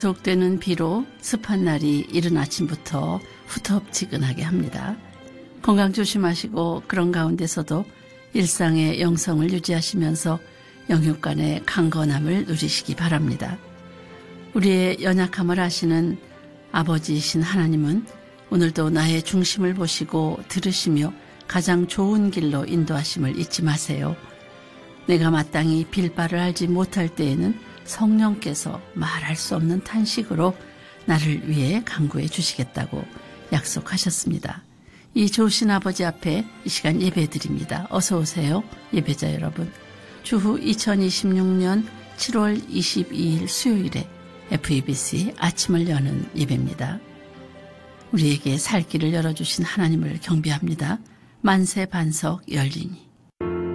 계속되는 비로 습한 날이 이른 아침부터 후텁지근하게 합니다. 건강 조심하시고 그런 가운데서도 일상의 영성을 유지하시면서 영육간의 강건함을 누리시기 바랍니다. 우리의 연약함을 아시는 아버지이신 하나님은 오늘도 나의 중심을 보시고 들으시며 가장 좋은 길로 인도하심을 잊지 마세요. 내가 마땅히 빌바를 알지 못할 때에는 성령께서 말할 수 없는 탄식으로 나를 위해 간구해 주시겠다고 약속하셨습니다. 이 좋으신 아버지 앞에 이 시간 예배드립니다. 어서 오세요, 예배자 여러분. 주후 2026년 7월 22일 수요일에 FEBC 아침을 여는 예배입니다. 우리에게 살 길을 열어주신 하나님을 경배합니다. 만세 반석 열리니.